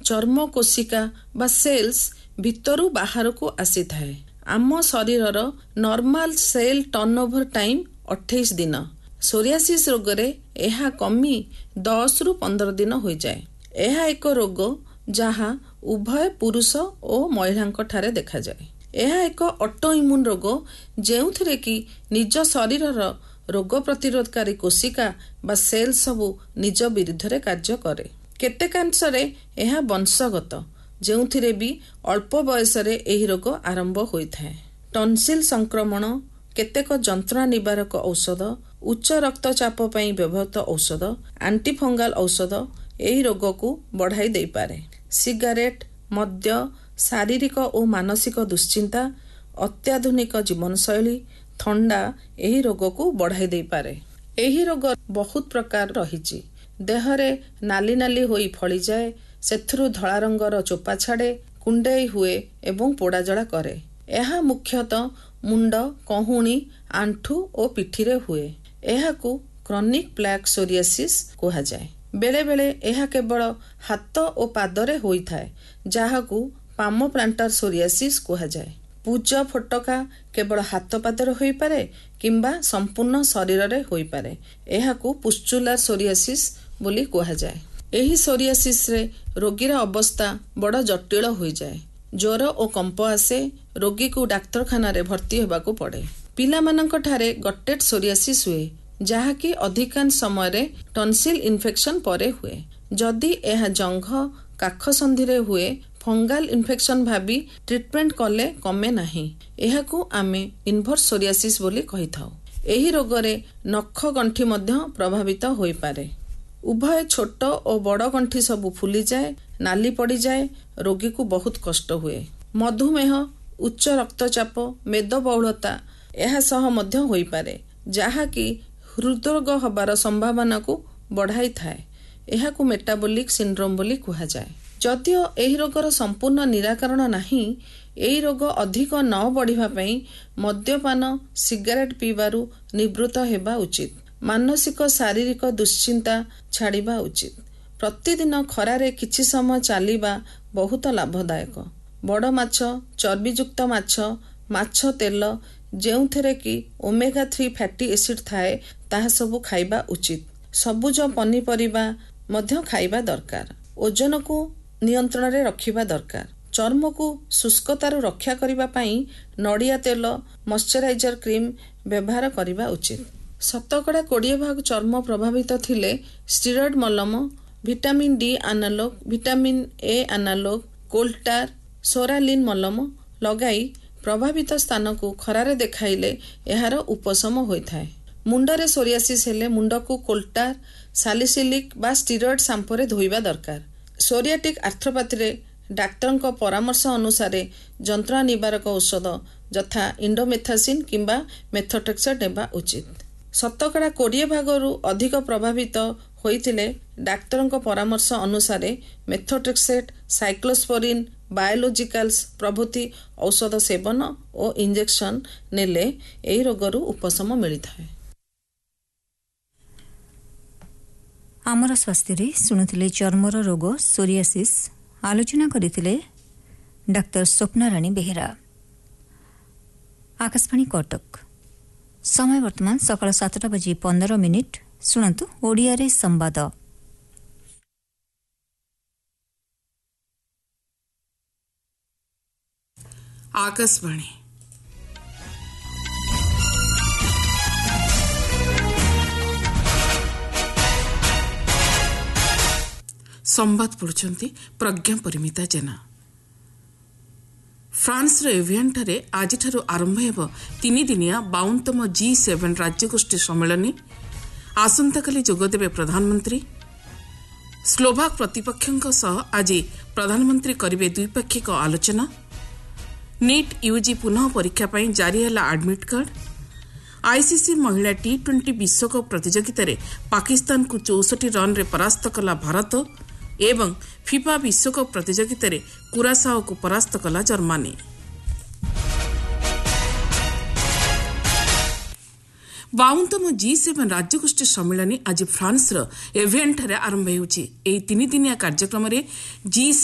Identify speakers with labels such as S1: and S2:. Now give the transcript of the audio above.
S1: ଚର୍ମ କୋଶିକା ବା ସେଲ୍ସ ଭିତରୁ ବାହାରକୁ ଆସିଥାଏ। ଆମ ଶରୀରର ନର୍ମାଲ ସେଲ୍ ଟର୍ନଓଭର ଟାଇମ୍ 28 ଦିନ। ସୋରିଆସିସ୍ ରୋଗରେ ଏହା କମି 10 ରୁ 15 ଦିନ ହୋଇଯାଏ। ଏହା ଏକ ରୋଗ ଯାହା ଉଭୟ ପୁରୁଷ ଓ ମହିଳାଙ୍କ ଠାରେ ଦେଖାଯାଏ। ଏହା ଏକ ଅଟୋ ଇମ୍ୟୁନ୍ ରୋଗ ଯେଉଁଥିରେ କି ନିଜ ଶରୀରର ରୋଗ ପ୍ରତିରୋଧକାରୀ କୋଶିକା ବା ସେଲ୍ ସବୁ ନିଜ ବିରୁଦ୍ଧରେ କାର୍ଯ୍ୟ କରେ। କେତେକାଂଶରେ ଏହା ବଂଶଗତ, ଯେଉଁଥିରେ ବି ଅଳ୍ପ ବୟସରେ ଏହି ରୋଗ ଆରମ୍ଭ ହୋଇଥାଏ। ଟନ୍ସିଲ୍ ସଂକ୍ରମଣ, କେତେକ ଯନ୍ତ୍ରଣା ନିବାରକ ଔଷଧ, ଉଚ୍ଚ ରକ୍ତଚାପ ପାଇଁ ବ୍ୟବହୃତ ଔଷଧ, ଆଣ୍ଟିଫଙ୍ଗାଲ ଔଷଧ ଏହି ରୋଗକୁ ବଢ଼ାଇ ଦେଇପାରେ। ସିଗାରେଟ୍, ମଦ୍ୟ, ଶାରୀରିକ ଓ ମାନସିକ ଦୁଶ୍ଚିନ୍ତା, ଅତ୍ୟାଧୁନିକ ଜୀବନଶୈଳୀ, ଥଣ୍ଡା ଏହି ରୋଗକୁ ବଢ଼ାଇ ଦେଇପାରେ। ଏହି ରୋଗ ବହୁତ ପ୍ରକାର ରହିଛି। ଦେହରେ ନାଲି ନାଲି ହୋଇ ଫଳିଯାଏ, ସେଥିରୁ ଧଳା ରଙ୍ଗର ଚୋପା ଛାଡ଼େ, କୁଣ୍ଡେଇ ହୁଏ ଏବଂ ପୋଡ଼ାଜଳା କରେ। ଏହା ମୁଖ୍ୟତଃ ମୁଣ୍ଡ, କହୁଣୀ, ଆଣ୍ଠୁ ଓ ପିଠିରେ ହୁଏ। ଏହାକୁ କ୍ରନିକ୍ ପ୍ଲାକ୍ ସୋରିଆସିସ୍ କୁହାଯାଏ। ବେଳେବେଳେ ଏହା କେବଳ ହାତ ଓ ପାଦରେ ହୋଇଥାଏ, ଯାହାକୁ ପାମ ପ୍ଲାଣ୍ଟାର ସୋରିଆସିସ୍ କୁହାଯାଏ। ପୁଜ ଫୋଟକା କେବଳ ହାତ ପାଦରେ ହୋଇପାରେ କିମ୍ବା ସମ୍ପୂର୍ଣ୍ଣ ଶରୀରରେ ହୋଇପାରେ। ଏହାକୁ ପୁସ୍ଚୁଲାର ସୋରିଆସିସ୍ ବୋଲି କୁହାଯାଏ। ଏହି ସୋରିଆସିସ୍ରେ ରୋଗୀର ଅବସ୍ଥା ବଡ଼ ଜଟିଳ ହୋଇଯାଏ। ଜ୍ୱର ଓ କମ୍ପ ଆସେ, ରୋଗୀକୁ ଡାକ୍ତରଖାନାରେ ଭର୍ତ୍ତି ହେବାକୁ ପଡ଼େ। ପିଲାମାନଙ୍କ ଠାରେ ଗଟେଟ୍ ସୋରିଆସିସ୍ ହୁଏ, ଯାହାକି ଅଧିକାଂଶ ସମୟରେ ଟନ୍ସିଲ୍ ଇନଫେକ୍ସନ୍ ପରେ ହୁଏ। ଯଦି ଏହା ଜଙ୍ଘ, କାଖ ସନ୍ଧିରେ ହୁଏ, ଫଙ୍ଗାଲ ଇନଫେକ୍ସନ୍ ଭାବି ଟ୍ରିଟମେଣ୍ଟ କଲେ କମେ ନାହିଁ। ଏହାକୁ ଆମେ ଇନଭର୍ସ ସୋରିଆସିସ୍ ବୋଲି କହିଥାଉ। ଏହି ରୋଗରେ ନଖ ଗଣ୍ଠି ମଧ୍ୟ ପ୍ରଭାବିତ ହୋଇପାରେ। ଉଭୟ ଛୋଟ ଓ ବଡ଼ ଗଣ୍ଠି ସବୁ ଫୁଲିଯାଏ, ନାଲି ପଡ଼ିଯାଏ, ରୋଗୀକୁ ବହୁତ କଷ୍ଟ ହୁଏ। ମଧୁମେହ, ଉଚ୍ଚ ରକ୍ତଚାପ, ମେଦବହୁଳତା ଏହା ସହ ମଧ୍ୟ ହୋଇପାରେ, ଯାହାକି ହୃଦରୋଗ ହେବାର ସମ୍ଭାବନାକୁ ବଢ଼ାଇଥାଏ। ଏହାକୁ ମେଟାବୋଲିକ୍ ସିଣ୍ଡ୍ରୋମ୍ ବୋଲି କୁହାଯାଏ। ଯଦିଓ ଏହି ରୋଗର ସମ୍ପୂର୍ଣ୍ଣ ନିରାକରଣ ନାହିଁ, ଏହି ରୋଗ ଅଧିକ ନ ବଢ଼ିବା ପାଇଁ ମଦ୍ୟପାନ, ସିଗାରେଟ୍ ପିଇବାରୁ ନିବୃତ୍ତ ହେବା ଉଚିତ। ମାନସିକ ଶାରୀରିକ ଦୁଶ୍ଚିନ୍ତା ଛାଡ଼ିବା ଉଚିତ। ପ୍ରତିଦିନ ଖରାରେ କିଛି ସମୟ ଚାଲିବା ବହୁତ ଲାଭଦାୟକ। ବଡ଼ ମାଛ, ଚର୍ବିଯୁକ୍ତ ମାଛ, ମାଛ ତେଲ ଯେଉଁଥିରେ କି ଓମେଗା 3 ଫ୍ୟାଟି ଏସିଡ୍ ଥାଏ, ତାହା ସବୁ ଖାଇବା ଉଚିତ। ସବୁଜ ପନିପରିବା ମଧ୍ୟ ଖାଇବା ଦରକାର। ଓଜନକୁ ନିୟନ୍ତ୍ରଣରେ ରଖିବା ଦରକାର। ଚର୍ମକୁ ଶୁଷ୍କତାରୁ ରକ୍ଷା କରିବା ପାଇଁ ନଡ଼ିଆ ତେଲ, ମଶ୍ଚରାଇଜର କ୍ରିମ୍ ବ୍ୟବହାର କରିବା ଉଚିତ। ଶତକଡ଼ା 20% ଚର୍ମ ପ୍ରଭାବିତ ଥିଲେ ଷ୍ଟିରଏଡ୍ ମଲମ, vitamin D analogue, vitamin A analogue, କୋଲ୍ଟାର, ସୋରାଲିନ୍ ମଲମ ଲଗାଇ ପ୍ରଭାବିତ ସ୍ଥାନକୁ ଖରାରେ ଦେଖାଇଲେ ଏହାର ଉପଶମ ହୋଇଥାଏ। ମୁଣ୍ଡରେ ସୋରିଆସିସ୍ ହେଲେ ମୁଣ୍ଡକୁ କୋଲ୍ଟାର, ସାଲିସିଲିକ୍ ବା ଷ୍ଟିରଏଡ୍ ସାମ୍ପୋରେ ଧୋଇବା ଦରକାର। ସୋରିଆଟିକ୍ ଆର୍ଥ୍ରୋପାଥିରେ ଡାକ୍ତରଙ୍କ ପରାମର୍ଶ ଅନୁସାରେ ଯନ୍ତ୍ରଣା ନିବାରକ ଔଷଧ ଯଥା ଇଣ୍ଡୋମେଥାସିନ୍ କିମ୍ବା ମେଥୋଟ୍ରେକ୍ସେଟ୍ ନେବା ଉଚିତ। ଶତକଡ଼ା 20%ରୁ ଅଧିକ ପ୍ରଭାବିତ ହୋଇଥିଲେ ଡାକ୍ତରଙ୍କ ପରାମର୍ଶ ଅନୁସାରେ ମେଥୋଟ୍ରେକ୍ସେଟ୍, ସାଇକ୍ଲୋସ୍ପୋରିନ୍, ବାୟୋଲୋଜିକାଲ୍ସ ପ୍ରଭୃତି ଔଷଧ ସେବନ ଓ ଇଞ୍ଜେକ୍ସନ୍ ନେଲେ ଏହି ରୋଗରୁ ଉପଶମ ମିଳିଥାଏ।
S2: ଆମର ସ୍ୱାସ୍ଥ୍ୟରେ ଶୁଣୁଥିଲେ ଚର୍ମର ରୋଗ ସୋରିଆସିସ୍। ଆଲୋଚନା କରିଥିଲେ ଡାକ୍ତର ସ୍ୱପ୍ନାରାଣୀ ବେହେରା। ଆକାଶବାଣୀ କଟକ। ସମୟ ବର୍ତ୍ତମାନ ସକାଳ 7:15। ଶୁଣନ୍ତୁ ଓଡ଼ିଆରେ ସମ୍ବାଦ।
S3: आकाशवाणी। संबाद पढ़ुछंती प्रज्ञा परिमिता जेना। फ्रांसर एवियनठारे आजिठारु आरंभ हेब 3 दिनिया 52तम G7 राज्यगोष्ठी सम्मेलन। आसंताकाली जोगदेवे प्रधानमंत्री। स्लोभाक प्रतिपक्षों सह आज प्रधानमंत्री करिवे द्विपाक्षिक आलोचना। नीट यूजी पुनः परीक्षा पर जारी है एडमिट कार्ड। आईसीसी महिला T20 विश्वकप प्रतियोगिता रे पाकिस्तान को 64 रन रे परास्त कला भारत एवं फिफा विश्वकप प्रतियोगिता रे कुरासाओ को परास्त कला जर्मनी। 52तम G7 राज्यगोष्ठी सम्मेलन आज फ्रांसर एवियन ठारे आरंभ होउछि। एही 3 दिनिया कार्यक्रम रे G7